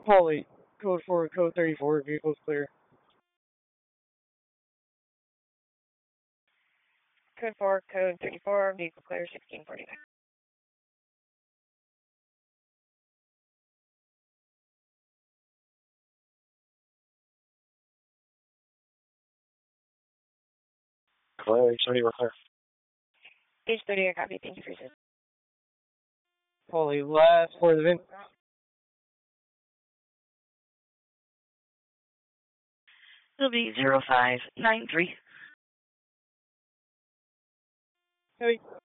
Polly, code 4, code 34, vehicle's clear. Code 4, code 34, vehicle clear 1649. Hello, H30, we're clear. H30, I copy. Thank you for your assistance. Polly, last for the VIN. It'll be 0593. Heavy.